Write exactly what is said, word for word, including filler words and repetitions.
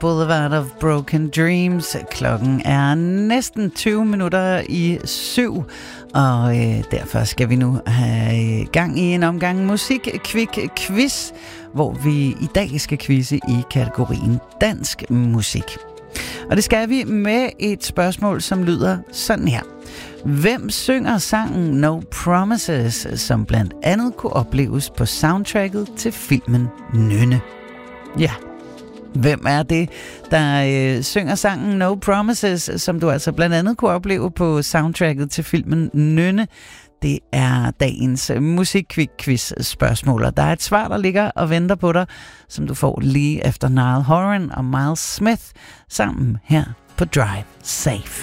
Boulevard of Broken Dreams. Klokken er næsten tyve minutter i syv, og øh, derfor skal vi nu have gang i en omgang musik-quick-quiz, hvor vi i dag skal quizze i kategorien dansk musik. Og det skal vi med et spørgsmål, som lyder sådan her. Hvem synger sangen No Promises, som blandt andet kunne opleves på soundtracket til filmen Nynne? Ja, hvem er det, der øh, synger sangen No Promises, som du altså blandt andet kunne opleve på soundtracket til filmen Nynne? Det er dagens musik-quiz-spørgsmål, og der er et svar, der ligger og venter på dig, som du får lige efter Niall Horan og Miles Smith sammen her på Drive Safe.